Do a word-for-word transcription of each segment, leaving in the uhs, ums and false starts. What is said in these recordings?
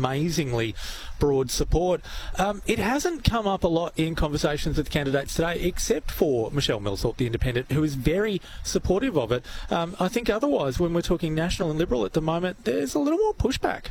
amazingly broad support. Um, it hasn't come up a lot in conversations with candidates today, except for Michelle Millthorpe, the independent, who is very supportive of it. Um, I think otherwise, when we're talking National and Liberal at the moment, there's a little more pushback.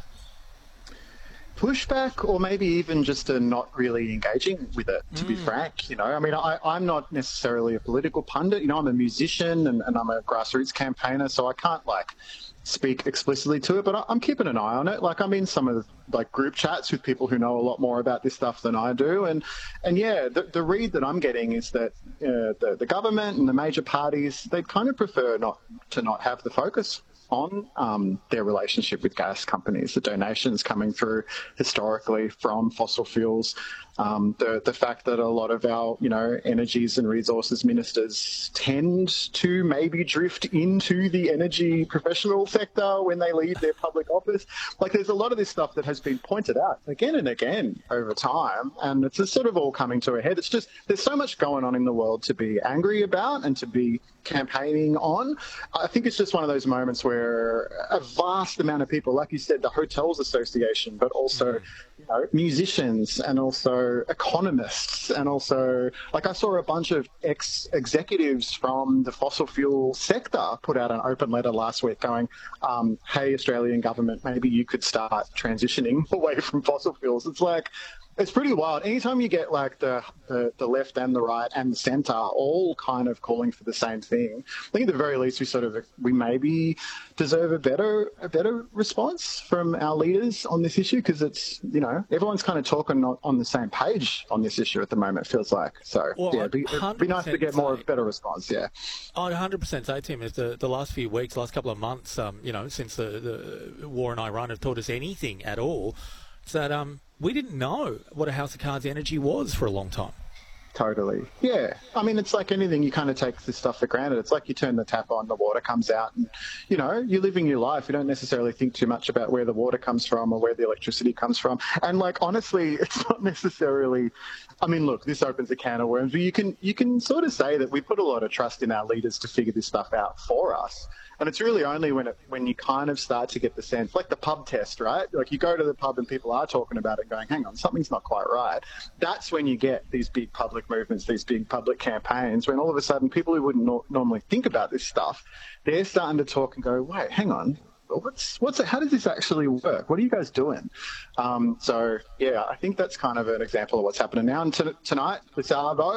Pushback, or maybe even just a not really engaging with it, to mm. be frank. You know, I mean, I, I'm not necessarily a political pundit. You know, I'm a musician and, and I'm a grassroots campaigner, so I can't, like, speak explicitly to it, but I, I'm keeping an eye on it. Like, I'm in some of the, like, group chats with people who know a lot more about this stuff than I do. And, and yeah, the, the read that I'm getting is that uh, the, the government and the major parties, they kind of prefer not to not have the focus on um, their relationship with gas companies, the donations coming through historically from fossil fuels, um, the the fact that a lot of our, you know, energies and resources ministers tend to maybe drift into the energy professional sector when they leave their public office. Like, there's a lot of this stuff that has been pointed out again and again over time, and it's just sort of all coming to a head. It's just, there's so much going on in the world to be angry about and to be campaigning on. I think it's just one of those moments where a vast amount of people, like you said, the Hotels Association, but also, you know, musicians and also economists, and also, like, I saw a bunch of ex-executives from the fossil fuel sector put out an open letter last week going, um, hey, Australian government, maybe you could start transitioning away from fossil fuels. It's like, it's pretty wild. Anytime you get, like, the, the the left and the right and the centre all kind of calling for the same thing, I think at the very least we sort of, we maybe deserve a better a better response from our leaders on this issue, because it's, you know, everyone's kind of talking on, on the same page on this issue at the moment, it feels like. So, well, yeah, it'd be, it'd be nice to get more of a better response, yeah. I'd one hundred percent say, Tim, is the, the last few weeks, last couple of months, um, you know, since the, the war in Iran have taught us anything at all, it's that um, we didn't know what a House of Cards energy was for a long time. Totally. Yeah. I mean, it's like anything, you kind of take this stuff for granted. It's like you turn the tap on, the water comes out, and, you know, you're living your life. You don't necessarily think too much about where the water comes from or where the electricity comes from. And, like, honestly, it's not necessarily, I mean, look, this opens a can of worms, but you can, you can sort of say that we put a lot of trust in our leaders to figure this stuff out for us. And it's really only when it, when you kind of start to get the sense, like the pub test, right? Like, you go to the pub and people are talking about it going, hang on, something's not quite right. That's when you get these big public movements, these big public campaigns, when all of a sudden people who wouldn't no- normally think about this stuff, they're starting to talk and go, wait, hang on, what's what's it, how does this actually work? What are you guys doing? Um, so, yeah, I think that's kind of an example of what's happening now. And t- tonight, it's our vote.